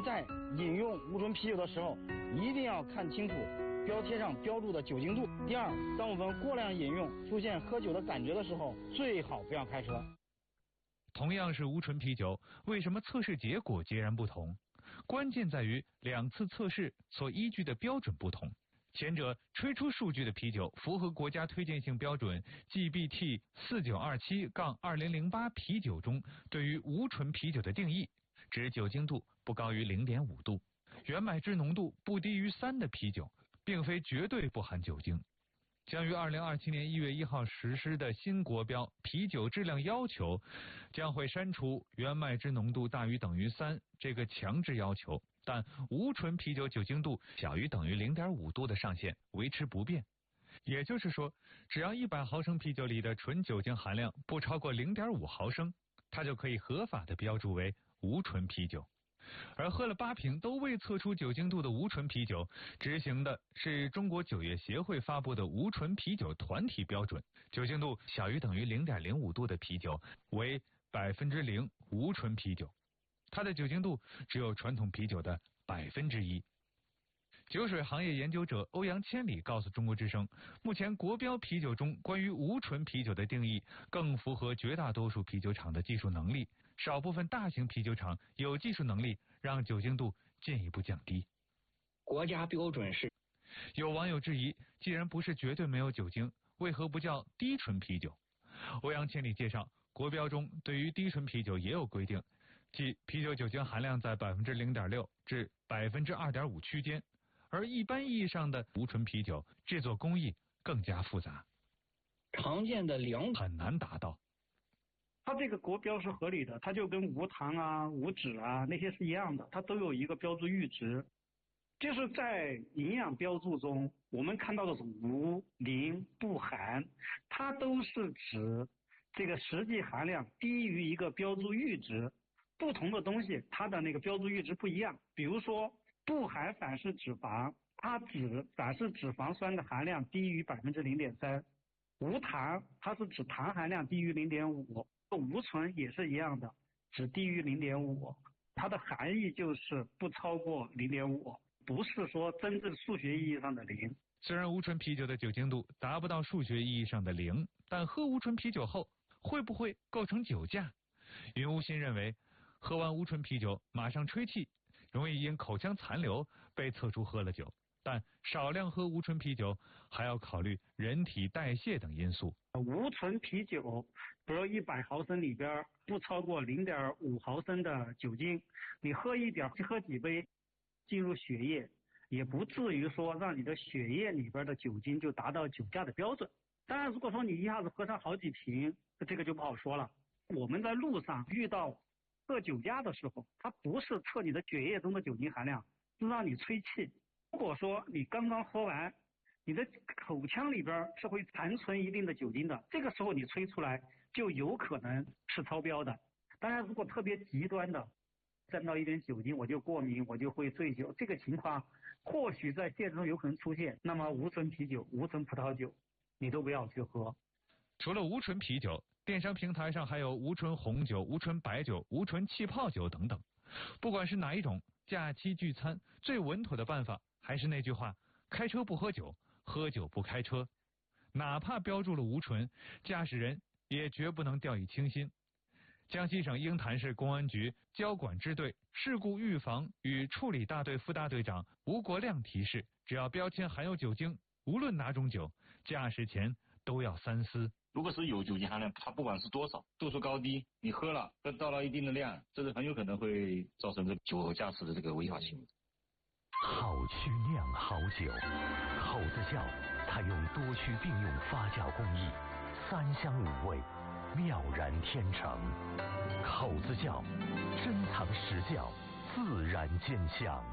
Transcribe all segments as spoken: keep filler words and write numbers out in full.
们在饮用无醇啤酒的时候，一定要看清楚标贴上标注的酒精度。第二，当我们过量饮用出现喝酒的感觉的时候，最好不要开车。 同样是无醇啤酒，为什么测试结果截然不同？关键在于两次测试所依据的标准不同。前者吹出数据的啤酒符合国家推荐性标准 G B T 四九二七二零零八 啤酒中对于无醇啤酒的定义，指酒精度不高于 零点五 度，原麦汁浓度不低于三的啤酒，并非绝对不含酒精。将于二零二七年一月一号实施的新国标啤酒质量要求，将会删除原麦汁浓度大于等于三这个强制要求，但无醇啤酒酒精度小于等于 零点五 度的上限维持不变。也就是说，只要一百毫升啤酒里的纯酒精含量不超过 零点五 毫升，它就可以合法的标注为无醇啤酒。而喝了八瓶都未测出酒精度的无醇啤酒，执行的是中国酒业协会发布的无醇啤酒团体标准，酒精度小于等于 零点零五 度的啤酒为 百分之零 无醇啤酒，它的酒精度只有传统啤酒的百分之一。酒水行业研究者欧阳千里告诉中国之声，目前国标啤酒中关于无醇啤酒的定义更符合绝大多数啤酒厂的技术能力，少部分大型啤酒厂有技术能力让酒精度进一步降低。 国家标准是。 有网友质疑，既然不是绝对没有酒精，为何不叫低醇啤酒？欧阳千里介绍，国标中对于低醇啤酒也有规定，即啤酒酒精含量在 百分之零点六 至 百分之二点五 区间。而一般意义上的无醇啤酒制作工艺更加复杂， 常见的两很难达到。 它这个国标是合理的，它就跟无糖啊、无脂啊那些是一样的，它都有一个标注阈值。就是在营养标注中，我们看到的是无、零、不含，它都是指这个实际含量低于一个标注阈值。不同的东西，它的那个标注阈值不一样。比如说，不含反式脂肪，它指反式脂肪酸的含量低于 百分之零点三。无糖，它是指糖含量低于 零点五。无醇也是一样的，只低于 零点五。它的含义就是不超过 零点五，不是说真正数学意义上的零。 虽然无醇啤酒的酒精度达不到数学意义上的零，但喝无醇啤酒后会不会构成酒驾？云无心认为，喝完无醇啤酒马上吹气，容易因口腔残留被测出喝了酒，但少量喝无醇啤酒还要考虑人体代谢等因素。 无醇啤酒，比如一百毫升里边不超过 零点五 毫升的酒精，你喝一点，喝几杯进入血液，也不至于说让你的血液里边的酒精就达到酒驾的标准。当然，如果说你一下子喝上好几瓶，这个就不好说了。我们在路上遇到测酒驾的时候，它不是测你的血液中的酒精含量，是让你吹气。如果说你刚刚喝完，你的口腔里边是会残存一定的酒精的，这个时候你吹出来就有可能是超标的。当然，如果特别极端的，沾到一点酒精我就过敏，我就会醉酒，这个情况或许在现实中有可能出现，那么无醇啤酒、无醇葡萄酒你都不要去喝。 除了无醇啤酒，电商平台上还有无醇红酒、无醇白酒、无醇气泡酒等等。不管是哪一种，假期聚餐最稳妥的办法还是那句话，开车不喝酒，喝酒不开车。哪怕标注了无醇，驾驶人也绝不能掉以轻心。江西省鹰潭市公安局交管支队事故预防与处理大队副大队长吴国亮提示，只要标签含有酒精，无论哪种酒，驾驶前都要三思。 如果是有酒精含量，它不管是多少，度数高低，你喝了到了一定的量，这是很有可能会造成这酒后驾驶的这个违法行为。 好曲酿好酒，口子窖采用多区并用发酵工艺，三香五味，妙然天成。口子窖珍藏实窖，自然见香。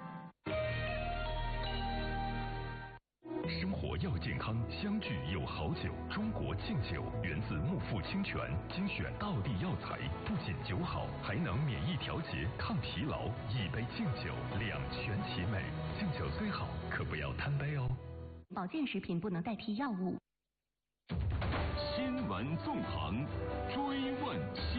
生活要健康，相聚有好酒。中国敬酒源自木富清泉，精选道地药材，不仅酒好，还能免疫调节、抗疲劳。一杯敬酒，两全其美。敬酒虽好，可不要贪杯哦。 保健食品不能代替药物。 新闻纵横，追问。